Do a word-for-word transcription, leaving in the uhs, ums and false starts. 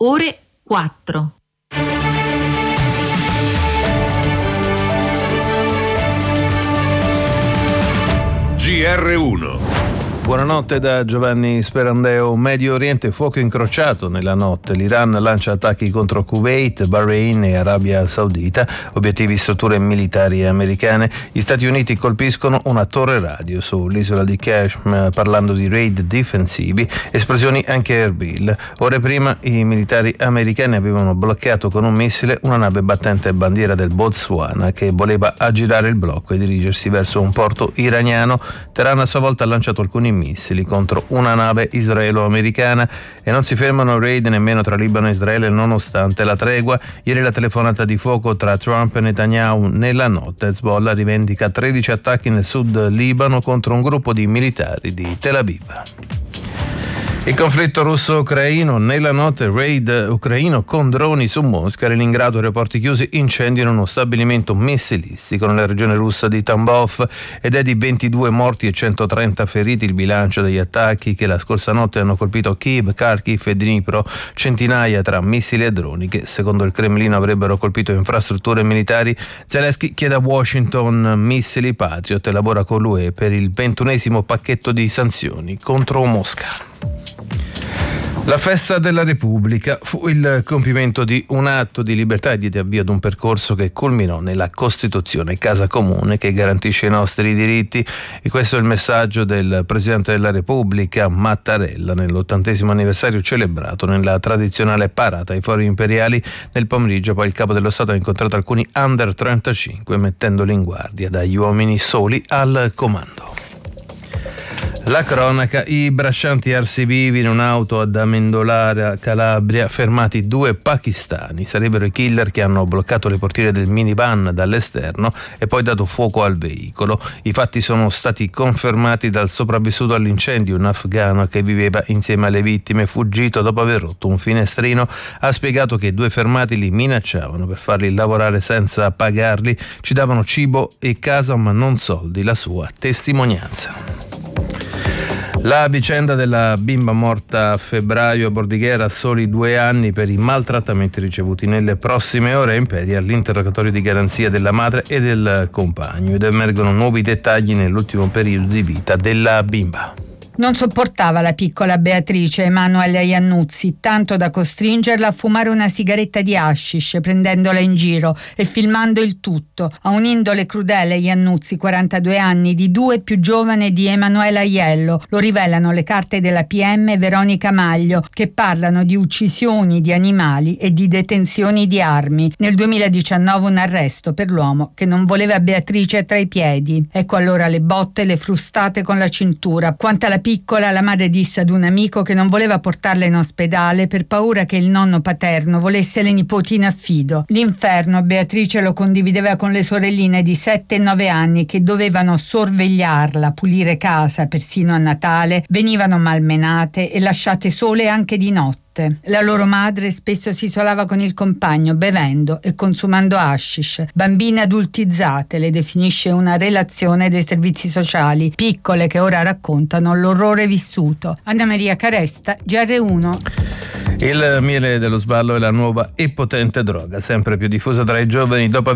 ore quattro. G R uno. Buonanotte da Giovanni Sperandeo. Medio Oriente, fuoco incrociato nella notte. L'Iran lancia attacchi contro Kuwait, Bahrain e Arabia Saudita, obiettivi strutture militari americane. Gli Stati Uniti colpiscono una torre radio sull'isola di Kashmir, parlando di raid difensivi, esplosioni anche a Erbil. Ore prima i militari americani avevano bloccato con un missile una nave battente bandiera del Botswana che voleva aggirare il blocco e dirigersi verso un porto iraniano. Teheran a sua volta ha lanciato alcuni missili contro una nave israelo-americana e non si fermano raid nemmeno tra Libano e Israele nonostante la tregua. Ieri la telefonata di fuoco tra Trump e Netanyahu nella notte. Hezbollah rivendica tredici attacchi nel sud Libano contro un gruppo di militari di Tel Aviv. Il conflitto russo-ucraino, nella notte raid ucraino con droni su Mosca, Leningrado, aeroporti chiusi, incendio in uno stabilimento missilistico nella regione russa di Tambov ed è di ventidue morti e centotrenta feriti il bilancio degli attacchi che la scorsa notte hanno colpito Kiev, Kharkiv e Dnipro, centinaia tra missili e droni che secondo il Cremlino avrebbero colpito infrastrutture militari. Zelensky chiede a Washington missili Patriot e lavora con l'U E per il ventunesimo pacchetto di sanzioni contro Mosca. La festa della Repubblica fu il compimento di un atto di libertà e di avvio ad un percorso che culminò nella Costituzione, casa comune che garantisce i nostri diritti, e questo è il messaggio del Presidente della Repubblica Mattarella nell'ottantesimo anniversario celebrato nella tradizionale parata ai Fori Imperiali. Nel pomeriggio poi il Capo dello Stato ha incontrato alcuni under trentacinque mettendoli in guardia dagli uomini soli al comando. La cronaca: i braccianti arsi vivi in un'auto ad Amendolara, Calabria, fermati due pakistani. Sarebbero i killer che hanno bloccato le portiere del minivan dall'esterno e poi dato fuoco al veicolo. I fatti sono stati confermati dal sopravvissuto all'incendio, un afghano che viveva insieme alle vittime, fuggito dopo aver rotto un finestrino. Ha spiegato che due fermati li minacciavano per farli lavorare senza pagarli, ci davano cibo e casa ma non soldi. La sua testimonianza. La vicenda della bimba morta a febbraio a Bordighera a soli due anni per i maltrattamenti ricevuti. Nelle prossime ore impedia l'interrogatorio di garanzia della madre e del compagno ed emergono nuovi dettagli nell'ultimo periodo di vita della bimba. Non sopportava la piccola Beatrice Emanuela Iannuzzi, tanto da costringerla a fumare una sigaretta di hashish, prendendola in giro e filmando il tutto. Ha un'indole crudele Iannuzzi, quarantadue anni, di due più giovane di Emanuela Aiello. Lo rivelano le carte della P M Veronica Maglio, che parlano di uccisioni di animali e di detenzioni di armi. Nel duemiladiciannove un arresto per l'uomo che non voleva Beatrice tra i piedi. Ecco allora le botte, le frustate con la cintura. Quanto alla piccola, la madre disse ad un amico che non voleva portarla in ospedale per paura che il nonno paterno volesse le nipoti in affido. L'inferno Beatrice lo condivideva con le sorelline di sette e nove anni che dovevano sorvegliarla, pulire casa persino a Natale, venivano malmenate e lasciate sole anche di notte. La loro madre spesso si isolava con il compagno, bevendo e consumando hashish. Bambine adultizzate, le definisce una relazione dei servizi sociali, piccole che ora raccontano l'orrore vissuto. Anna Maria Caresta, G R uno. Il miele dello sballo è la nuova e potente droga, sempre più diffusa tra i giovani. Dopo